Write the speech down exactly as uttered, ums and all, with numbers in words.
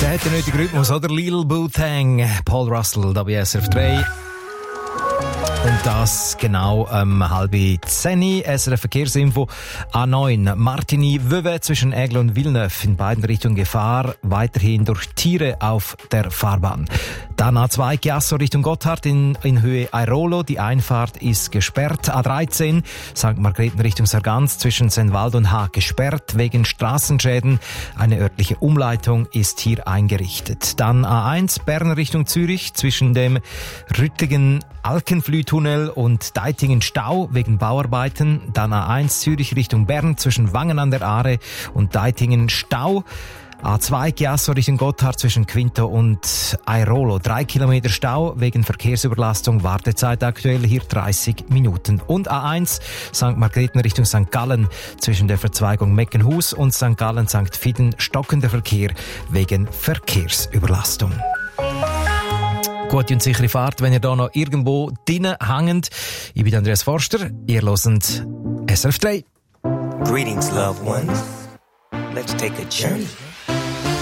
der hat den nötigen Rhythmus, oder? Lil Bootang, Paul Russell, da bei S R F drei. Und das genau um ähm, halb zehn. S R F Verkehrsinfo A neun. Martigny-Vevey zwischen Aigle und Villeneuve in beiden Richtungen Gefahr. Weiterhin durch Tiere auf der Fahrbahn. Dann A zwei Chiasso Richtung Gotthard in, in Höhe Airolo. Die Einfahrt ist gesperrt. A dreizehn Sankt Margrethen Richtung Sargans zwischen Sennwald und Haag gesperrt wegen Straßenschäden. Eine örtliche Umleitung ist hier eingerichtet. Dann A eins Bern Richtung Zürich zwischen dem Rüttigen Alkenflüh-Tunnel und Deitingen Stau wegen Bauarbeiten. Dann A eins Zürich Richtung Bern zwischen Wangen an der Aare und Deitingen Stau. A zwei Chiasso Richtung Gotthard zwischen Quinto und Airolo. Drei Kilometer Stau wegen Verkehrsüberlastung. Wartezeit aktuell hier dreißig Minuten. Und A eins Sankt Margrethen Richtung Sankt Gallen zwischen der Verzweigung Meckenhus und Sankt Gallen Sankt Fiden stockender Verkehr wegen Verkehrsüberlastung. Gute und sichere Fahrt, wenn ihr da noch irgendwo drinnen hängt. Ich bin Andreas Forster, ihr hört S R F drei. Greetings, loved ones. Let's take a journey.